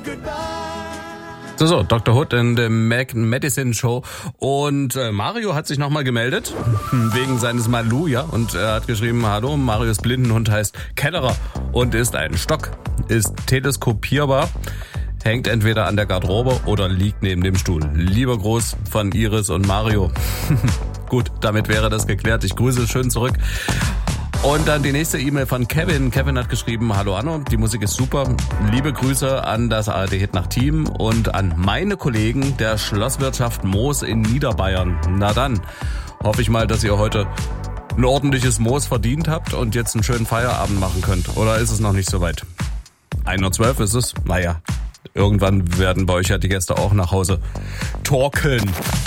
So, Dr. Hood in the Medicine Show. Und Mario hat sich nochmal gemeldet, wegen seines Malou, ja. Und er hat geschrieben, hallo, Marios Blindenhund heißt Kellerer und ist ein Stock, ist teleskopierbar, hängt entweder an der Garderobe oder liegt neben dem Stuhl. Lieber Gruß von Iris und Mario. Gut, damit wäre das geklärt. Ich grüße schön zurück. Und dann die nächste E-Mail von Kevin. Kevin hat geschrieben, hallo Anno, die Musik ist super. Liebe Grüße an das ARD-Hit-Nacht-Team und an meine Kollegen der Schlosswirtschaft Moos in Niederbayern. Na dann, hoffe ich mal, dass ihr heute ein ordentliches Moos verdient habt und jetzt einen schönen Feierabend machen könnt. Oder ist es noch nicht so weit? 1:12 Uhr ist es? Naja, irgendwann werden bei euch ja die Gäste auch nach Hause torkeln.